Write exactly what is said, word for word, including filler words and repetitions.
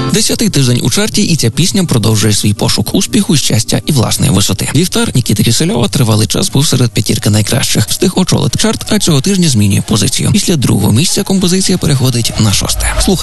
Десятий тиждень у чарті, і ця пісня продовжує свій пошук успіху, щастя і власної висоти. Вівтар Нікіти Кисельова тривалий час був серед п'ятірки найкращих. Встиг очолити чарт, а цього тижня змінює позицію. Після другого місця композиція переходить на шосте. Слухай.